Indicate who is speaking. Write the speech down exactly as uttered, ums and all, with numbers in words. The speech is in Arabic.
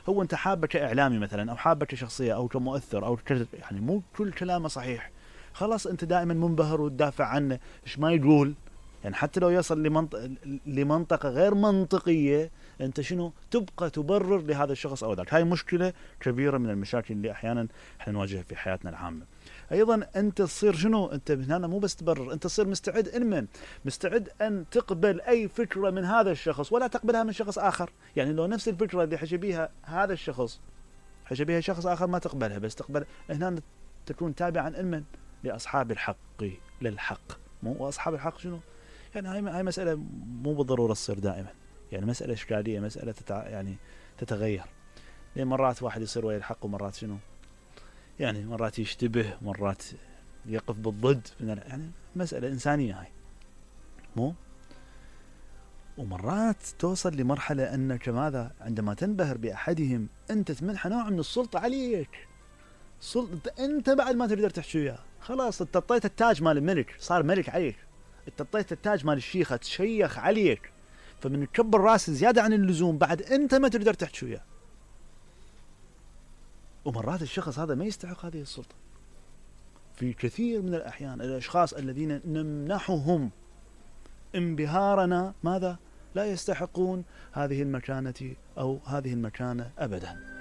Speaker 1: هو أنت حابة كإعلامي مثلا أو حابة كشخصية أو كمؤثر أو ك... يعني مو كل كلامه صحيح، خلاص أنت دائما منبهر وتدافع عنه إيش ما يقول، يعني حتى لو يصل لمنطقة, لمنطقة غير منطقية أنت شنو تبقى تبرر لهذا الشخص أو ذاك. هاي مشكلة كبيرة من المشاكل اللي أحيانا احنا نواجهها في حياتنا العامة. أيضا أنت تصير شنو، أنت هنا مو بس تبرر، أنت تصير مستعد إن مستعد أن تقبل أي فكرة من هذا الشخص ولا تقبلها من شخص آخر. يعني لو نفس الفكرة اللي حكى بيها هذا الشخص حكى بيها شخص آخر ما تقبلها، بس تقبل هنا تكون تابعا إن لأصحاب الحق للحق. مو وأصحاب الحق شنو يعني، هاي هاي مسألة مو بالضرورة تصير دائما، يعني مسألة إشكالية، مسألة تتع... يعني تتغير، لأن مرات واحد يصير ويا الحق ومرات شنو يعني مرات يشتبه، مرات يقف بالضد، يعني مسألة إنسانية هاي مو. ومرات توصل لمرحلة أنك ماذا عندما تنبهر بأحدهم أنت تمنح نوع من السلطة عليك، سلطة أنت بعد ما تقدر تحكي وياه، خلاص اتطيت التاج مال الملك، صار ملك عليك، اتطيت التاج مال الشيخة تشيخ عليك، فمن تكبر راس زيادة عن اللزوم بعد أنت ما تقدر تحكي وياه. ومرات الشخص هذا ما يستحق هذه السلطة. في كثير من الأحيان الأشخاص الذين نمنحهم انبهارنا ماذا لا يستحقون هذه المكانة أو هذه المكانة أبدا.